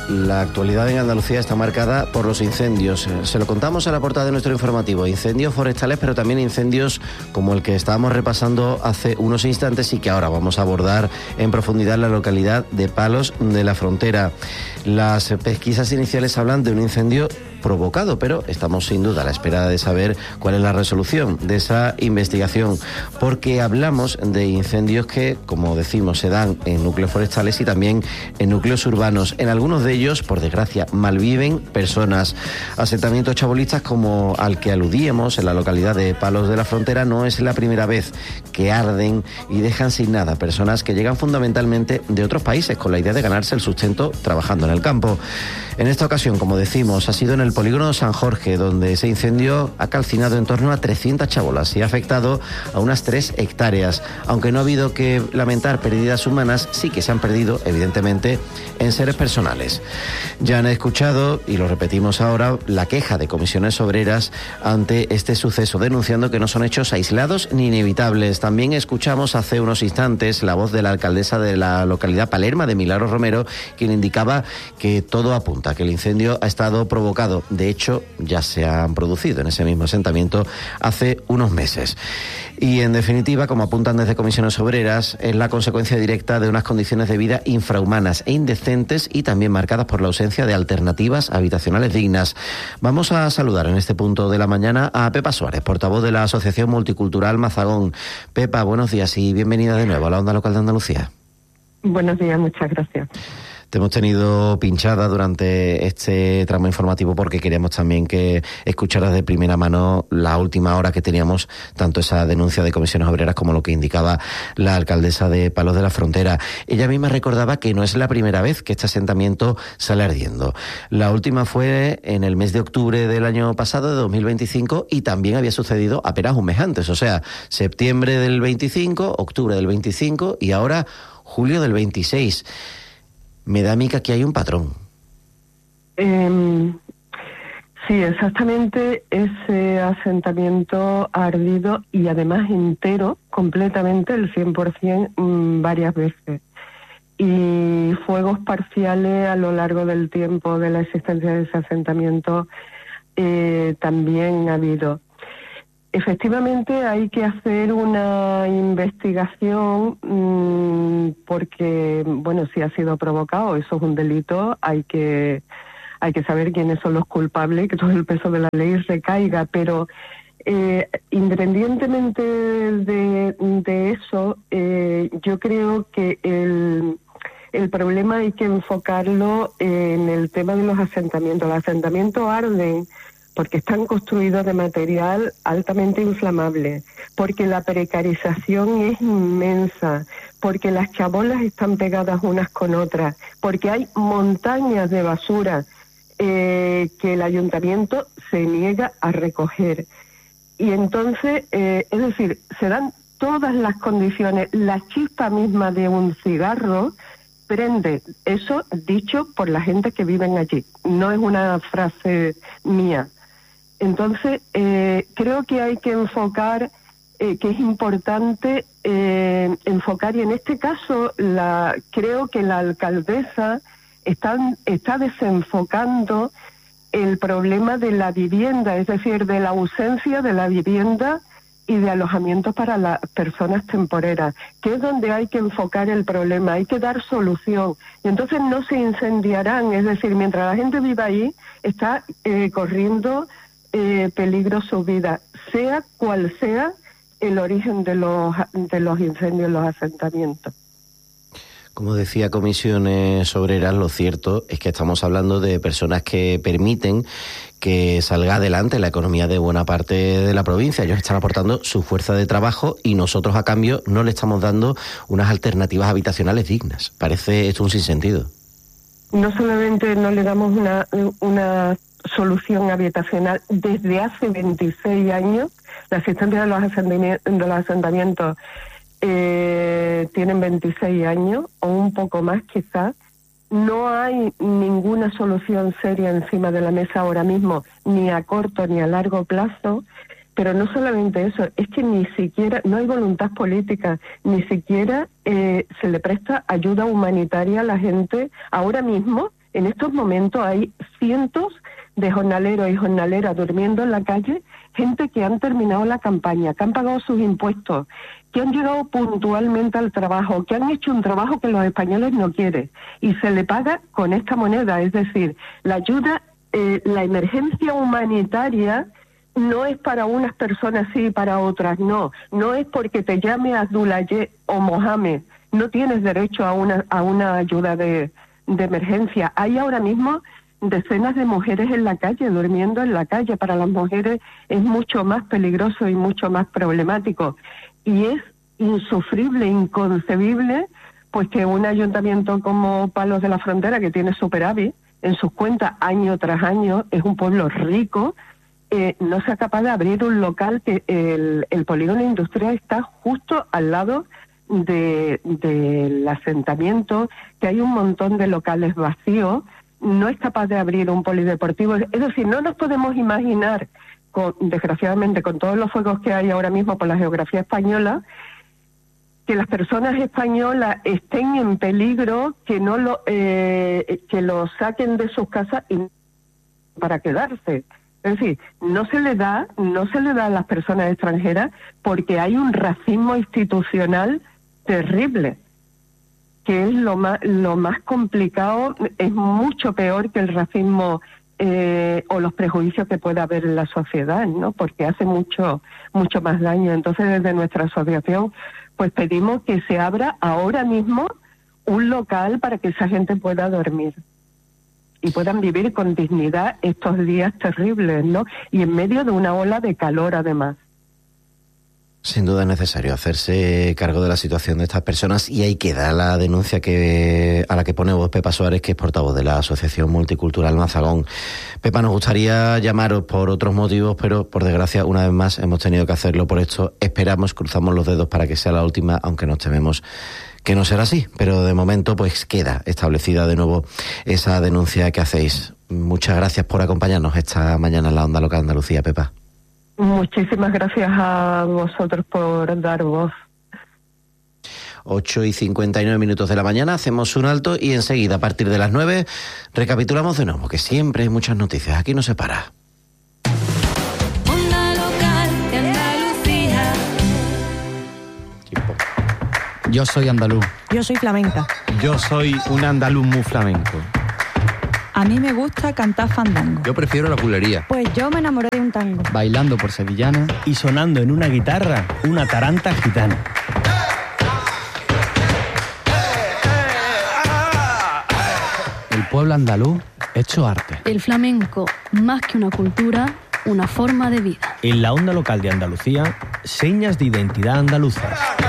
La actualidad en Andalucía está marcada por los incendios. Se lo contamos en la portada de nuestro informativo. Incendios forestales, pero también incendios como el que estábamos repasando hace unos instantes y que ahora vamos a abordar en profundidad en la localidad de Palos de la Frontera. Las pesquisas iniciales hablan de un incendio provocado, pero estamos sin duda a la espera de saber cuál es la resolución de esa investigación, porque hablamos de incendios que, como decimos, se dan en núcleos forestales y también en núcleos urbanos. En algunos de ellos, por desgracia, malviven personas. Asentamientos chabolistas como al que aludíamos en la localidad de Palos de la Frontera no es la primera vez que arden y dejan sin nada personas que llegan fundamentalmente de otros países con la idea de ganarse el sustento trabajando en el campo. En esta ocasión, como decimos, ha sido en el polígono San Jorge, donde ese incendio ha calcinado en torno a 300 chabolas y ha afectado a unas 3 hectáreas. Aunque no ha habido que lamentar pérdidas humanas, sí que se han perdido, evidentemente, en seres personales. Ya han escuchado, y lo repetimos ahora, la queja de comisiones obreras ante este suceso, denunciando que no son hechos aislados ni inevitables. También escuchamos hace unos instantes la voz de la alcaldesa de la localidad Palerma, de Milagros Romero, quien indicaba que todo apunta que el incendio ha estado provocado. De hecho, ya se han producido en ese mismo asentamiento hace unos meses. Y en definitiva, como apuntan desde comisiones obreras, es la consecuencia directa de unas condiciones de vida infrahumanas e indecentes y también marcadas por la ausencia de alternativas habitacionales dignas. Vamos a saludar en este punto de la mañana a Pepa Suárez, portavoz de la Asociación Multicultural Mazagón. Pepa, buenos días y bienvenida de nuevo a la Onda Local de Andalucía. Buenos días, muchas gracias. Te hemos tenido pinchada durante este tramo informativo porque queríamos también que escucharas de primera mano la última hora que teníamos, tanto esa denuncia de comisiones obreras como lo que indicaba la alcaldesa de Palos de la Frontera. Ella misma recordaba que no es la primera vez que este asentamiento sale ardiendo. La última fue en el mes de octubre del año pasado, de 2025, y también había sucedido apenas un mes antes, o sea, septiembre del 25, octubre del 25 y ahora julio del 26. Me da mica que hay un patrón. Sí, exactamente. Ese asentamiento ha ardido y además entero, completamente, el 100%, varias veces. Y fuegos parciales a lo largo del tiempo de la existencia de ese asentamiento también ha habido. Efectivamente hay que hacer una investigación porque, bueno, si ha sido provocado, eso es un delito, hay que saber quiénes son los culpables y que todo el peso de la ley recaiga, pero independientemente de eso, yo creo que el problema hay que enfocarlo en el tema de los asentamientos. Los asentamientos arden porque están construidos de material altamente inflamable, porque la precarización es inmensa, porque las chabolas están pegadas unas con otras, porque hay montañas de basura que el ayuntamiento se niega a recoger. Y entonces, es decir, se dan todas las condiciones, la chispa misma de un cigarro prende, eso dicho por la gente que viven allí, no es una frase mía. Entonces, creo que hay que enfocar, que es importante enfocar, y en este caso creo que la alcaldesa está desenfocando el problema de la vivienda, es decir, de la ausencia de la vivienda y de alojamientos para las personas temporeras, que es donde hay que enfocar el problema, hay que dar solución. Y entonces no se incendiarán, es decir, mientras la gente viva ahí, está corriendo peligro su vida, sea cual sea el origen de los incendios en los asentamientos. Como decía Comisiones Obreras, lo cierto es que estamos hablando de personas que permiten que salga adelante la economía de buena parte de la provincia. Ellos están aportando su fuerza de trabajo y nosotros a cambio no le estamos dando unas alternativas habitacionales dignas. Parece esto un sinsentido. No solamente no le damos una solución habitacional desde hace 26 años, la asistencia de los asentamientos tienen 26 años o un poco más quizás. No hay ninguna solución seria encima de la mesa ahora mismo, ni a corto ni a largo plazo, pero no solamente eso, es que ni siquiera, no hay voluntad política, ni siquiera se le presta ayuda humanitaria a la gente ahora mismo En estos momentos hay cientos de jornaleros y jornaleras durmiendo en la calle, gente que han terminado la campaña, que han pagado sus impuestos, que han llegado puntualmente al trabajo, que han hecho un trabajo que los españoles no quieren, y se le paga con esta moneda. Es decir, la ayuda, la emergencia humanitaria no es para unas personas sí y para otras no es porque te llame Abdulayé o Mohamed, no tienes derecho a una ayuda de emergencia. Hay ahora mismo decenas de mujeres en la calle, durmiendo en la calle. Para las mujeres es mucho más peligroso y mucho más problemático. Y es insufrible, inconcebible, pues que un ayuntamiento como Palos de la Frontera, que tiene superávit en sus cuentas año tras año, es un pueblo rico, no sea capaz de abrir un local, que el polígono industrial está justo al lado del asentamiento, que hay un montón de locales vacíos, no es capaz de abrir un polideportivo. Es decir, no nos podemos imaginar, desgraciadamente, con todos los fuegos que hay ahora mismo por la geografía española, que las personas españolas estén en peligro, que lo saquen de sus casas y para quedarse. Es decir, no se le da a las personas extranjeras porque hay un racismo institucional terrible, que es lo más complicado, es mucho peor que el racismo o los prejuicios que pueda haber en la sociedad, ¿no? Porque hace mucho más daño. Entonces, desde nuestra asociación, pues pedimos que se abra ahora mismo un local para que esa gente pueda dormir y puedan vivir con dignidad estos días terribles, ¿no? Y en medio de una ola de calor, además. Sin duda es necesario hacerse cargo de la situación de estas personas, y ahí queda la denuncia a la que pone voz Pepa Suárez, que es portavoz de la Asociación Multicultural Mazagón. Pepa, nos gustaría llamaros por otros motivos, pero por desgracia una vez más hemos tenido que hacerlo por esto. Esperamos, cruzamos los dedos para que sea la última, aunque nos tememos que no será así, pero de momento pues queda establecida de nuevo esa denuncia que hacéis. Muchas gracias por acompañarnos esta mañana en la Onda Local Andalucía, Pepa. Muchísimas gracias a vosotros por dar voz. 8:59 de la mañana, hacemos un alto y enseguida, a partir de las 9, recapitulamos de nuevo, que siempre hay muchas noticias, aquí no se para. Onda Local de Andalucía. Yo soy andaluz. Yo soy flamenca. Yo soy un andaluz muy flamenco. A mí me gusta cantar fandango. Yo prefiero la bulería. Pues yo me enamoré de un tango. Bailando por sevillana. Y sonando en una guitarra, una taranta gitana. El pueblo andaluz hecho arte. El flamenco, más que una cultura, una forma de vida. En la Onda Local de Andalucía, señas de identidad andaluzas.